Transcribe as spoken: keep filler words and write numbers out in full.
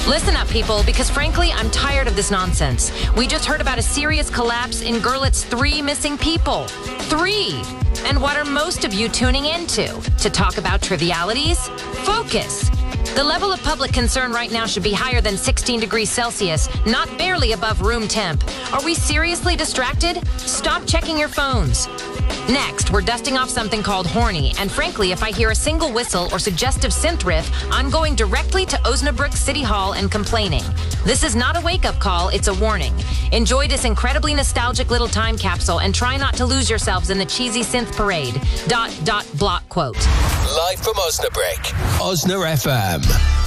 Listen up, people, because frankly, I'm tired of this nonsense. We just heard about a serious collapse in Gurlitt's three missing people. Three! And what are most of you tuning into? To talk about trivialities? Focus! The level of public concern right now should be higher than sixteen degrees Celsius, not barely above room temp. Are we seriously distracted? Stop checking your phones. Next, we're dusting off something called horny, and frankly, if I hear a single whistle or suggestive synth riff, I'm going directly to Osnabrück City Hall and complaining. This is not a wake-up call, it's a warning. Enjoy this incredibly nostalgic little time capsule and try not to lose yourselves in the cheesy synth parade. Dot, dot, block quote. Live from Osnabrück, Osna F M.